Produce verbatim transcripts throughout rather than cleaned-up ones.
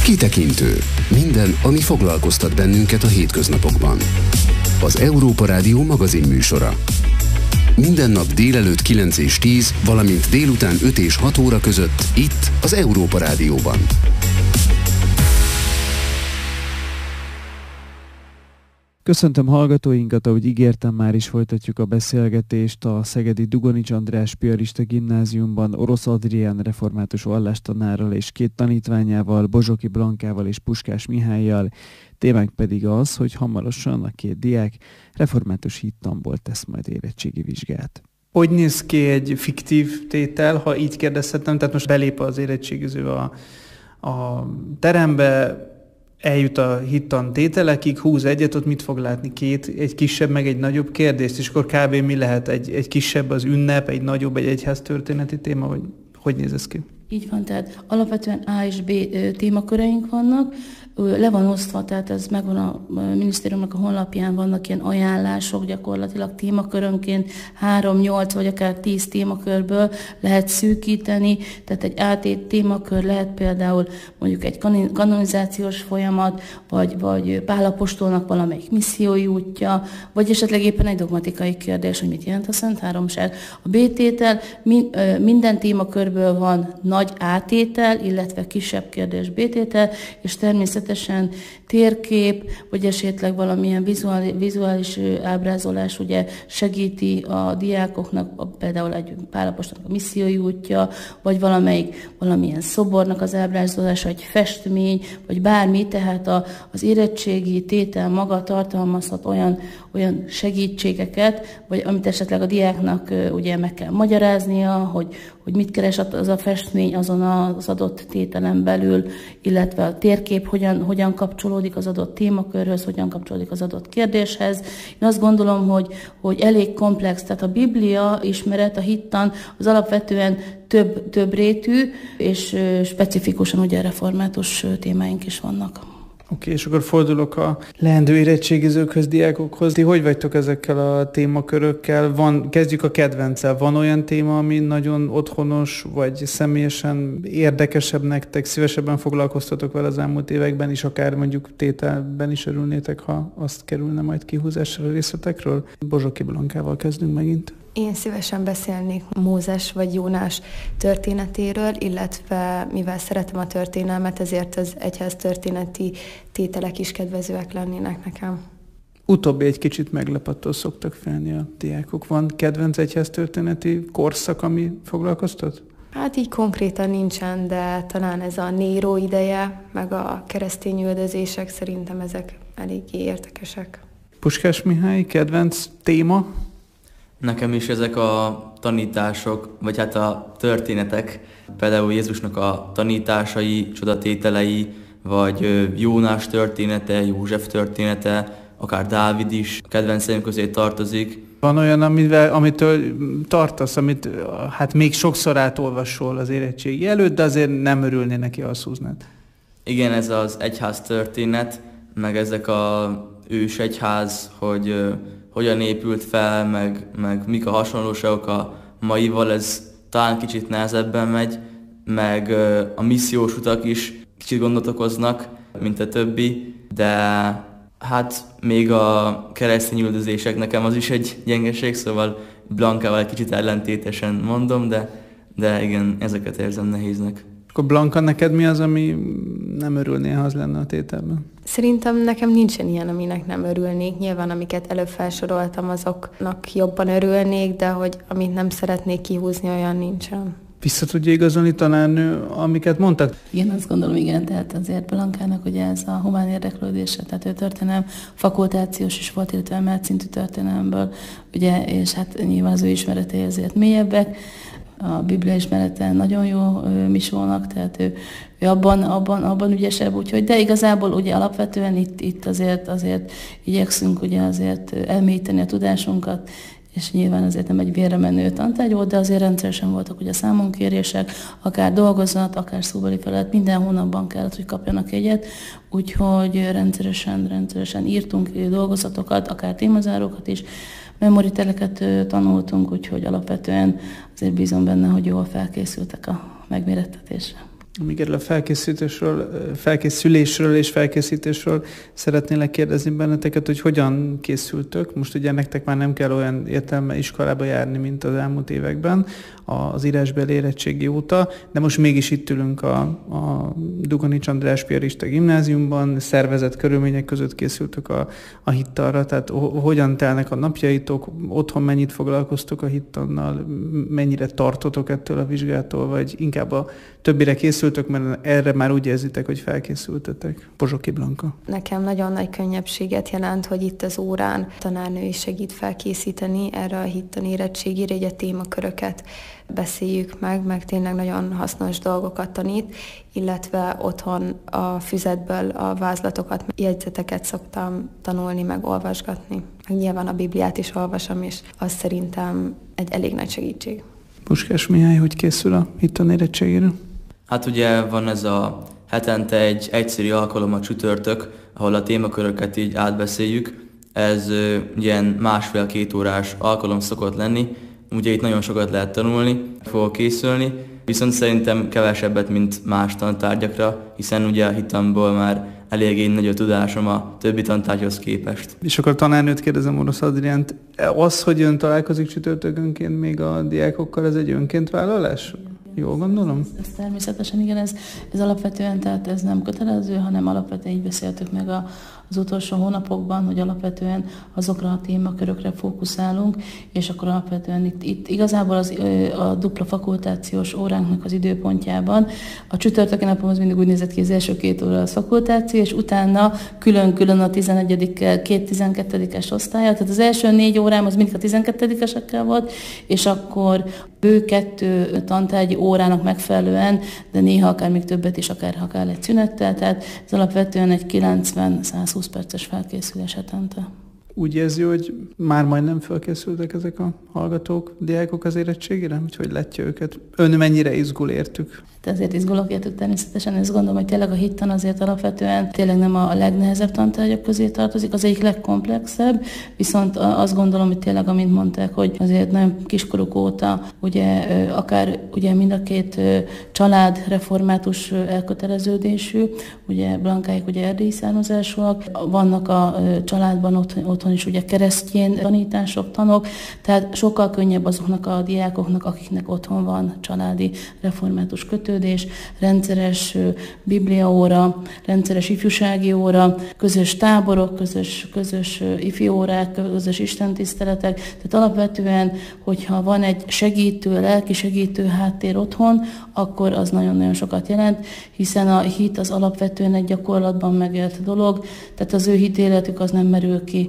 Kitekintő. Minden, ami foglalkoztat bennünket a hétköznapokban. Az Európa Rádió magazin műsora. Minden nap délelőtt kilenc és tíz, valamint délután öt és hat óra között itt az Európa Rádióban. Köszöntöm hallgatóinkat, ahogy ígértem, már is folytatjuk a beszélgetést a szegedi Dugonics András Piarista Gimnáziumban Orosz Adrián református vallástanárral és két tanítványával, Bozsoki Blankával és Puskás Mihályjal. Témánk pedig az, hogy hamarosan a két diák református hittanból tesz majd érettségi vizsgát. Hogy néz ki egy fiktív tétel, ha így kérdezhetem, tehát most belép az érettségiző a, a terembe, eljut a hittan tételekig, húz egyet, ott mit fog látni? Két, egy kisebb, meg egy nagyobb kérdést, és akkor kb. Mi lehet? Egy, egy kisebb az ünnep, egy nagyobb, egy egyház történeti téma, vagy hogy néz ez ki? Így van, tehát alapvetően A és B témaköreink vannak, le van osztva, tehát ez megvan a minisztériumnak a honlapján, vannak ilyen ajánlások, gyakorlatilag témakörönként három, nyolc vagy akár tíz témakörből lehet szűkíteni, tehát egy átét témakör lehet például mondjuk egy kanonizációs folyamat, vagy, vagy Pál apostolnak valamelyik missziói útja, vagy esetleg éppen egy dogmatikai kérdés, hogy mit jelent a Szent Háromság. A B-tétel minden témakörből van nagy átétel, illetve kisebb kérdés B-tétel, és természetesen Természetesen térkép, vagy esetleg valamilyen vizuális, vizuális ábrázolás ugye segíti a diákoknak, például egy Pál apostolnak a missziói útja, vagy valamelyik, valamilyen szobornak az ábrázolása, egy festmény, vagy bármi, tehát a, az érettségi tétel maga tartalmazhat olyan, olyan segítségeket, vagy amit esetleg a diáknak ugye meg kell magyaráznia, hogy, hogy mit keres az a festmény azon az adott tételen belül, illetve a térkép hogyan, hogyan kapcsolódik az adott témakörhöz, hogyan kapcsolódik az adott kérdéshez. Én azt gondolom, hogy, hogy elég komplex, tehát a Biblia ismeret, a hittan az alapvetően több, több rétű, és specifikusan ugye református témáink is vannak. Oké, okay, és akkor fordulok a leendő érettségizőkhöz, diákokhoz. Ti hogy vagytok ezekkel a témakörökkel? Van, kezdjük a kedvenccel. Van olyan téma, ami nagyon otthonos, vagy személyesen érdekesebb nektek, szívesebben foglalkoztatok vele az elmúlt években is, akár mondjuk tételben is örülnétek, ha azt kerülne majd kihúzásra a részletekről? Bozsoki Blankával kezdünk megint. Én szívesen beszélnék Mózes vagy Jónás történetéről, illetve mivel szeretem a történelmet, ezért az egyház történeti tételek is kedvezőek lennének nekem. Utóbbi egy kicsit meglepattól szoktak félni a diákok. Van kedvenc egyház történeti korszak, ami foglalkoztat? Hát így konkrétan nincsen, de talán ez a Néró ideje, meg a keresztény üldözések, szerintem ezek eléggé érdekesek. Puskás Mihály, kedvenc téma? Nekem is ezek a tanítások, vagy hát a történetek, például Jézusnak a tanításai, csodatételei, vagy Jónás története, József története, akár Dávid is a kedvenceim közé tartozik. Van olyan, amivel, amitől tartasz, amit hát még sokszor átolvasol az érettségi előtt, de azért nem örülné neki, ha azt húznád. Igen, ez az egyház történet, meg ezek a ős egyház, hogy hogyan épült fel, meg, meg mik a hasonlóságok a maival, ez talán kicsit nehezebben megy, meg a missziós utak is kicsit gondot okoznak, mint a többi, de hát még a keresztény üldözések nekem az is egy gyengeség, szóval Blankával egy kicsit ellentétesen mondom, de, de igen, ezeket érzem nehéznek. Akkor Blanka, neked mi az, ami nem örülnél, ha az lenne a tételben? Szerintem nekem nincsen ilyen, aminek nem örülnék. Nyilván, amiket előbb felsoroltam, azoknak jobban örülnék, de hogy amit nem szeretnék kihúzni, olyan nincsen. Vissza tudja igazolni tanárnő, amiket mondtak? Igen, azt gondolom, igen, tehát azért Blankának ugye ez a humán érdeklődése, tehát ő történelem fakultációs is volt, illetve emelt szintű történelemből, ugye, és hát nyilván az ő ismeretei azért mélyebbek. A Biblia ismerete nagyon jó Misónak, tehát ő, ő abban, abban, abban ügyesebb, úgyhogy, de igazából ugye alapvetően itt, itt azért, azért igyekszünk ugye azért elmélyíteni a tudásunkat, és nyilván azért nem egy vérre menő tantárgy volt, de azért rendszeresen voltak ugye számonkérések, akár dolgozat, akár szóbeli felett, minden hónapban kellett, hogy kapjanak egyet, úgyhogy rendszeresen, rendszeresen írtunk dolgozatokat, akár témazárókat is, memoriteleket tanultunk, úgyhogy alapvetően azért bízom benne, hogy jól felkészültek a megmérettetésre. Még erről a felkészítésről, felkészülésről és felkészítésről szeretnélek kérdezni benneteket, hogy hogyan készültök. Most ugye nektek már nem kell olyan értelme iskolába járni, mint az elmúlt években, az írásbeli érettségi óta, de most mégis itt ülünk a, a Dugonics András Piarista Gimnáziumban, szervezett körülmények között készültök a, a hittanra, tehát hogyan telnek a napjaitok, otthon mennyit foglalkoztok a hittannal, mennyire tartotok ettől a vizsgától, vagy inkább a többire készültök, mert erre már úgy érzitek, hogy felkészültetek. Pozsoki Blanka. Nekem nagyon nagy könnyebbséget jelent, hogy itt az órán tanárnő is segít felkészíteni erre a hittan érettségére, így a témaköröket beszéljük meg, meg tényleg nagyon hasznos dolgokat tanít, illetve otthon a füzetből a vázlatokat, jegyzeteket szoktam tanulni, meg olvasgatni. Meg nyilván a Bibliát is olvasom, és az szerintem egy elég nagy segítség. Puskás Mihály, hogy készül a hittan érettségére? Hát ugye van ez a hetente egy egyszerű alkalom a csütörtök, ahol a témaköröket így átbeszéljük. Ez ö, ilyen másfél-két órás alkalom szokott lenni, ugye itt nagyon sokat lehet tanulni, fogok készülni, viszont szerintem kevesebbet, mint más tantárgyakra, hiszen ugye a hittanból már eléggé nagy a tudásom a többi tantárgyhoz képest. És akkor tanárnőt kérdezem, Orosz Adriánt, az, hogy ön találkozik csütörtökönként még a diákokkal, ez egy önként vállalás? Jól gondolom? Ez, ez természetesen igen, ez, ez alapvetően, tehát ez nem kötelező, hanem alapvetően így beszéltük meg a, az utolsó hónapokban, hogy alapvetően azokra a témakörökre fókuszálunk, és akkor alapvetően itt, itt igazából az, a dupla fakultációs óránknak az időpontjában a csütörtöki napom az mindig úgy nézett ki, az első két óra a fakultáció, és utána külön-külön a tizenegyedik két tizenkettedikes osztálya, tehát az első négy órám az mindig a tizenkettedikesekkel volt, és akkor bő kettő tantárgyi órának megfelelően, de néha akár még többet is, akár akár egy szünettel, tehát ez alapvetően egy kilencven-százhúsz perces felkészülés hetente. Úgy érzi, hogy már majdnem felkészültek ezek a hallgatók, diákok az érettségére? Úgyhogy látja őket. Ön mennyire izgul értük? De azért izgulok értük természetesen, ezt gondolom, hogy tényleg a hittan azért alapvetően tényleg nem a legnehezebb tantárgyak közé tartozik, az egyik legkomplexebb, viszont azt gondolom, hogy tényleg, amint mondták, hogy azért nagyon kiskoruk óta, ugye akár ugye mind a két család református elköteleződésű, ugye Blankáik ugye erdélyi származásúak, vannak a családban otthon, otthon is ugye keresztjén tanítások, tanok, tehát sokkal könnyebb azoknak a diákoknak, akiknek otthon van családi református kötő, rendszeres bibliaóra, rendszeres ifjúsági óra, közös táborok, közös, közös ifiórák, közös istentiszteletek. Tehát alapvetően, hogyha van egy segítő, lelki segítő háttér otthon, akkor az nagyon-nagyon sokat jelent, hiszen a hit az alapvetően egy gyakorlatban megélt dolog, tehát az ő hitéletük az nem merül ki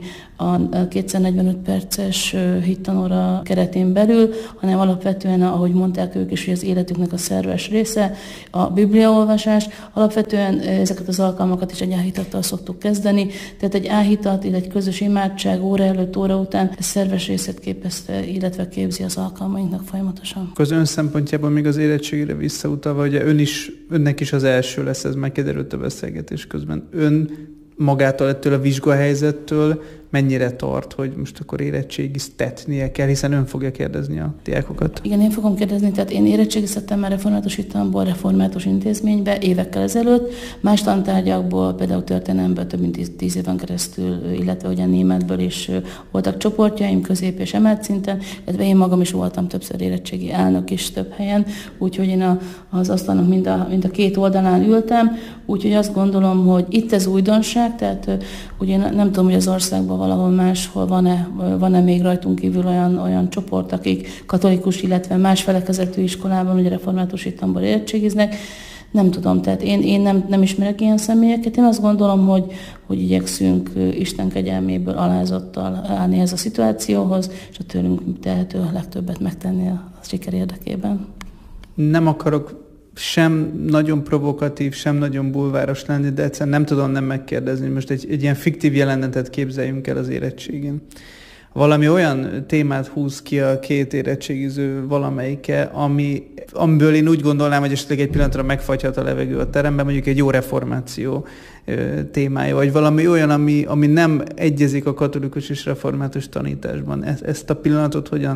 a kétszáznegyvenöt perces hittanóra keretén belül, hanem alapvetően, ahogy mondták ők is, hogy az életüknek a szerves része, a bibliaolvasás. Alapvetően ezeket az alkalmakat is egy áhítattal szoktuk kezdeni, tehát egy áhítat, egy közös imádság óra előtt, óra után ez szerves részét képezte, illetve képzi az alkalmainknak folyamatosan. Az ön szempontjából még az érettségére visszautalva, ugye ön is, önnek is az első lesz, ez már kiderült a beszélgetés közben. Ön magától ettől a vizsgahelyzettől mennyire tart, hogy most akkor érettségiztetnie kell, hiszen ön fogja kérdezni a diákokat. Igen, én fogom kérdezni, tehát én érettségiztettem már református hittanból, református intézménybe évekkel ezelőtt, más tantárgyakból, például történelemből több mint tíz éven keresztül, illetve ugye németből is voltak csoportjaim, közép és emelt szinten, illetve én magam is voltam többször érettségi elnök is több helyen, úgyhogy én a, az asztalnak mind a, mind a két oldalán ültem, úgyhogy azt gondolom, hogy itt ez újdonság, tehát ugye nem tudom, hogy az országban valahol máshol van-e, van-e még rajtunk kívül olyan, olyan csoport, akik katolikus, illetve más felekezetű iskolában, ugye református hittanból érettségiznek. Nem tudom, tehát én, én nem, nem ismerek ilyen személyeket. Én azt gondolom, hogy, hogy igyekszünk Isten kegyelméből alázattal állni ez a szituációhoz, és a tőlünk tehető legtöbbet megtenni a siker érdekében. Nem akarok sem nagyon provokatív, sem nagyon bulváros lenni, de egyszerűen nem tudom nem megkérdezni. Most egy, egy ilyen fiktív jelenetet képzeljünk el az érettségén. Valami olyan témát húz ki a két érettségiző valamelyike, ami, amiből én úgy gondolnám, hogy esetleg egy pillanatra megfagyhat a levegő a teremben, mondjuk egy jó reformáció témája, vagy valami olyan, ami, ami nem egyezik a katolikus és református tanításban. Ezt, ezt a pillanatot hogyan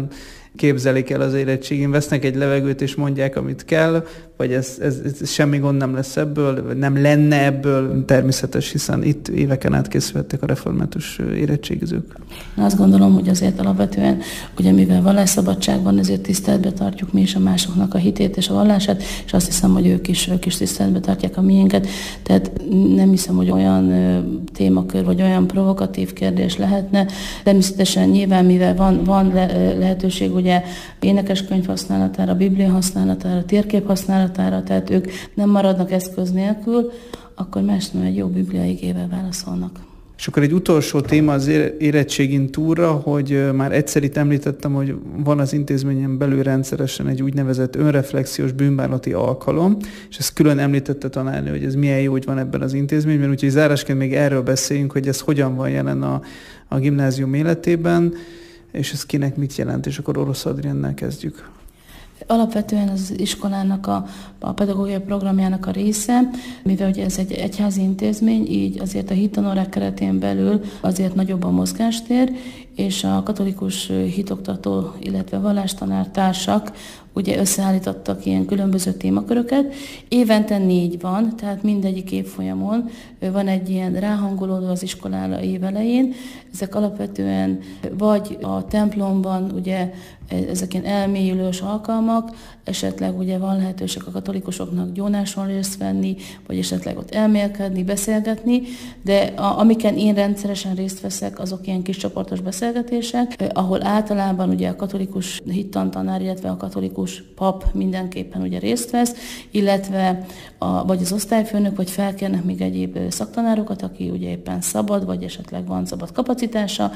képzelik el az érettségén, vesznek egy levegőt és mondják, amit kell, vagy ez, ez, ez semmi gond nem lesz ebből, vagy nem lenne ebből természetes, hiszen itt éveken át készültek a református érettségizők. Én azt gondolom, hogy azért alapvetően, ugye mivel vallásszabadság van, ezért tiszteletbe tartjuk mi is a másoknak a hitét és a vallását, és azt hiszem, hogy ők is, ők is tiszteletbe tartják a miénket. Tehát nem hiszem, hogy olyan témakör, vagy olyan provokatív kérdés lehetne. Természetesen nyilván, mivel van, van le, lehetőség ugye énekeskönyv használatára, biblia használatára, térkép használatára, tehát ők nem maradnak eszköz nélkül, akkor más nem egy jó bibliai igével válaszolnak. És akkor egy utolsó téma az érettségin túlra, hogy már egyszer itt említettem, hogy van az intézményen belül rendszeresen egy úgynevezett önreflexiós bűnbánati alkalom, és ezt külön említette tanárnő, hogy ez milyen jó, hogy van ebben az intézményben, úgyhogy zárásként még erről beszéljünk, hogy ez hogyan van jelen a, a gimnázium életében, és ez kinek mit jelent, és akkor Orosz Adriennel kezdjük. Alapvetően az iskolának a, a pedagógiai programjának a része, mivel ugye ez egy egyházi intézmény, így azért a hittanórák keretén belül azért nagyobb a mozgástér, és a katolikus hitoktató, illetve vallástanár társak ugye összeállítottak ilyen különböző témaköröket. Évente négy van, tehát mindegyik évfolyamon van egy ilyen ráhangolódó az iskolára évelején. Ezek alapvetően vagy a templomban, ugye ezek ilyen elmélyülős alkalmak, esetleg ugye van lehetőség a katolikusoknak gyónáson részt venni, vagy esetleg ott elmélkedni, beszélgetni, de a, amiken én rendszeresen részt veszek, azok ilyen kis csoportos beszélgetések, ahol általában ugye a katolikus hittantanár, illetve a katolikus pap mindenképpen ugye részt vesz, illetve a, vagy az osztályfőnök, vagy felkérnek még egyéb szaktanárokat, aki ugye éppen szabad, vagy esetleg van szabad kapacitása,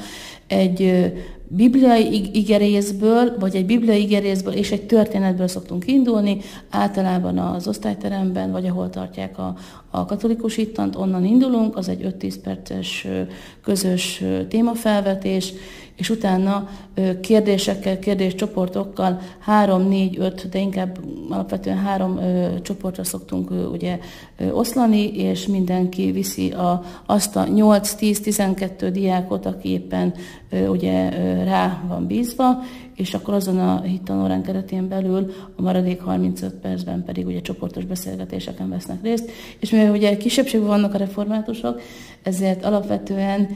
egy bibliai igerészből, vagy egy bibliai igerészből és egy történetből szoktunk indulni, általában az osztályteremben, vagy ahol tartják a, a katolikus hittant, onnan indulunk, az egy öt-tíz perces közös témafelvetés, és utána kérdésekkel, kérdéscsoportokkal három, négy, öt, de inkább alapvetően három ö, csoportra szoktunk ö, ugye ö, oszlani, és mindenki viszi a, azt a nyolc-tíz-tizenkettő diákot, aki éppen ö, ugye ö, rá van bízva, és akkor azon a hittanórán keretén belül a maradék harmincöt percben pedig ugye csoportos beszélgetéseken vesznek részt, és mivel ugye kisebbségben vannak a reformátusok, ezért alapvetően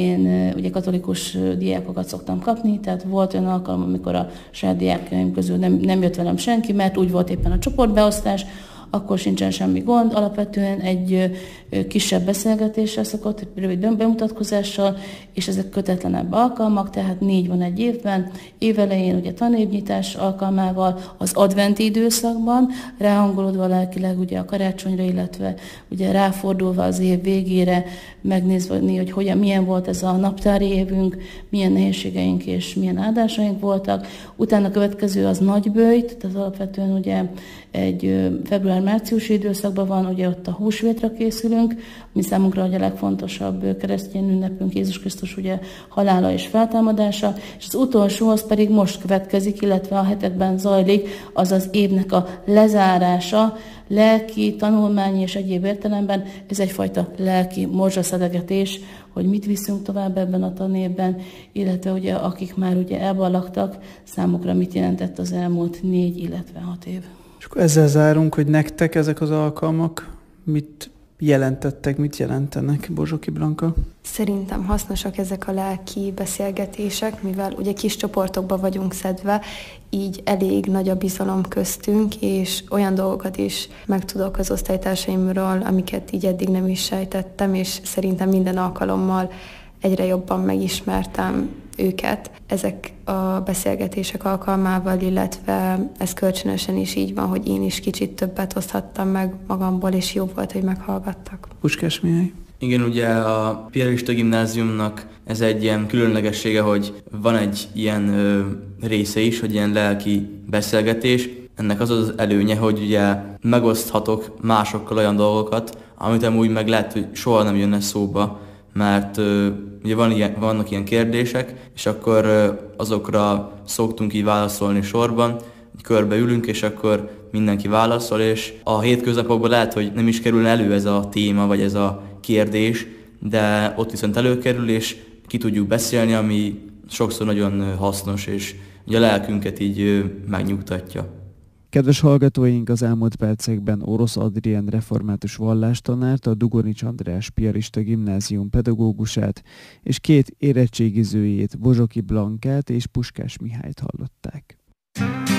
én ugye katolikus diákokat szoktam kapni, tehát volt olyan alkalom, amikor a saját diákjaim közül nem, nem jött velem senki, mert úgy volt éppen a csoportbeosztás, akkor sincsen semmi gond. Alapvetően egy kisebb beszélgetéssel szokott, egy rövid bemutatkozással, és ezek kötetlenebb alkalmak, tehát négy van egy évben. Évelején ugye tanévnyitás alkalmával, az adventi időszakban, ráhangolódva lelkileg ugye a karácsonyra, illetve ugye ráfordulva az év végére, megnézve, hogy hogyan, milyen volt ez a naptári évünk, milyen nehézségeink és milyen áldásaink voltak. Utána a következő az nagyböjt, tehát alapvetően ugye egy február-márciusi időszakban van, ugye ott a húsvétra készülünk, ami számunkra ugye a legfontosabb keresztény ünnepünk, Jézus Krisztus ugye halála és feltámadása, és az utolsó az pedig most következik, illetve a hetekben zajlik, az az évnek a lezárása, lelki, tanulmányi és egyéb értelemben, ez egyfajta lelki morzsaszedegetés, hogy mit viszünk tovább ebben a tanévben, illetve ugye akik már ugye elballagtak, számukra mit jelentett az elmúlt négy, illetve hat év. És akkor ezzel zárunk, hogy nektek ezek az alkalmak mit jelentettek, mit jelentenek, Borzsoki Blanka? Szerintem hasznosak ezek a lelki beszélgetések, mivel ugye kis csoportokba vagyunk szedve, így elég nagy a bizalom köztünk, és olyan dolgokat is megtudok az osztálytársaimról, amiket így eddig nem is sejtettem, és szerintem minden alkalommal egyre jobban megismertem őket ezek a beszélgetések alkalmával, illetve ez kölcsönösen is így van, hogy én is kicsit többet oszthattam meg magamból, és jó volt, hogy meghallgattak. Puskás Mihály. Igen, ugye a piarista gimnáziumnak ez egy ilyen különlegessége, hogy van egy ilyen ö, része is, hogy ilyen lelki beszélgetés. Ennek az az előnye, hogy ugye megoszthatok másokkal olyan dolgokat, amit amúgy meg lehet, hogy soha nem jönne szóba, mert ö, ugye van ilyen, vannak ilyen kérdések, és akkor ö, azokra szoktunk így válaszolni sorban, körbe ülünk, és akkor mindenki válaszol, és a hétköznapokban lehet, hogy nem is kerül elő ez a téma, vagy ez a kérdés, de ott viszont előkerül, és ki tudjuk beszélni, ami sokszor nagyon hasznos, és így a lelkünket így megnyugtatja. Kedves hallgatóink, az elmúlt percekben Orosz Adrián református vallástanárt, a Dugonics András Piarista Gimnázium pedagógusát és két érettségizőjét, Bozsoki Blankát és Puskás Mihályt hallották.